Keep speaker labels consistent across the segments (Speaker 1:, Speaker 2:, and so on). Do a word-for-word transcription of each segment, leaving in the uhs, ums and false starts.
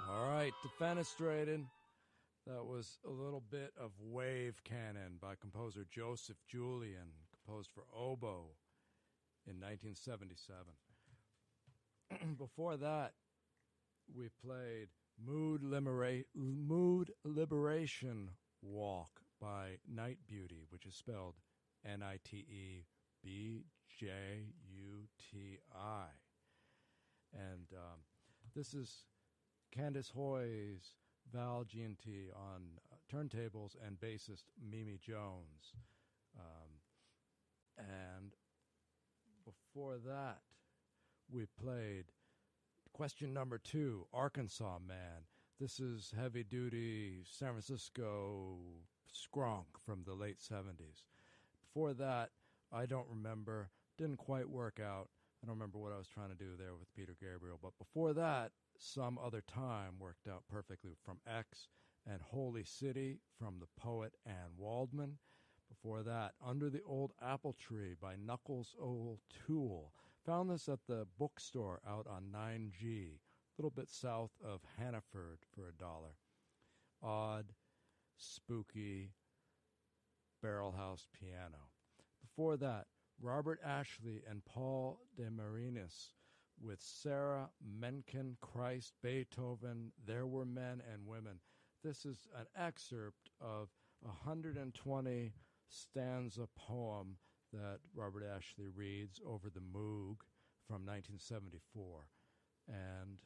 Speaker 1: All right, defenestrated. That was a little bit of Wave Cannon by composer Joseph Julian, composed for oboe in nineteen seventy-seven. Before that, we played Mood, Libera- Mood Liberation Walk by Night Beauty, which is spelled N I T E B J U T I. And um, this is Candace Hoy's Val G and T on uh, turntables and bassist Mimi Jones. Um, and before that, we played question number two, Arkansas Man. This is heavy-duty San Francisco skronk from the late seventies. Before that, I don't remember. Didn't quite work out. I don't remember what I was trying to do there with Peter Gabriel. But before that, Some Other Time worked out perfectly from X, and Holy City from the poet Anne Waldman. Before that, Under the Old Apple Tree by Knuckles O'Toole. Found this at the bookstore out on nine G, a little bit south of Hannaford for a dollar. Odd, spooky, barrelhouse piano. Before that, Robert Ashley and Paul de Marinis with Sarah Menken, Christ, Beethoven, There Were Men and Women. This is an excerpt of a one hundred twenty stanza poem that Robert Ashley reads over the Moog from nineteen seventy-four. And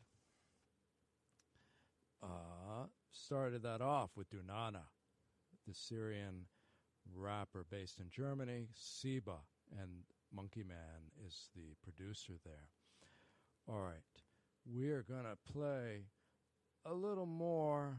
Speaker 1: uh, started that off with Dunana, the Syrian rapper based in Germany, Siba, and Monkey Man is the producer there. All right, we are going to play a little more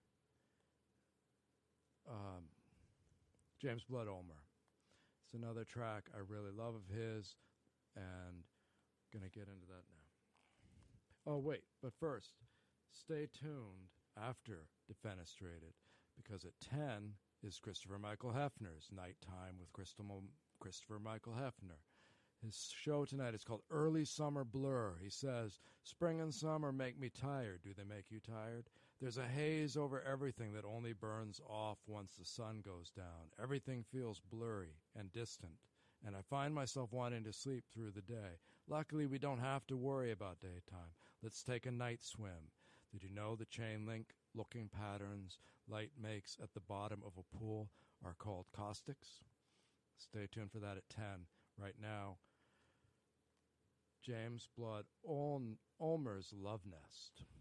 Speaker 1: um, James Blood Ulmer. It's another track I really love of his, and going to get into that now. Oh, wait, but first, stay tuned after Defenestrated, because at ten is Christopher Michael Hefner's Nighttime with Crystal, Christopher Michael Hefner. His show tonight is called Early Summer Blur. He says, spring and summer make me tired. Do they make you tired? There's a haze over everything that only burns off once the sun goes down. Everything feels blurry and distant, and I find myself wanting to sleep through the day. Luckily, we don't have to worry about daytime. Let's take a night swim. Did you know the chain link looking patterns light makes at the bottom of a pool are called caustics? Stay tuned for that at ten. Right now, James Blood Ul- Ulmer's Love Nest.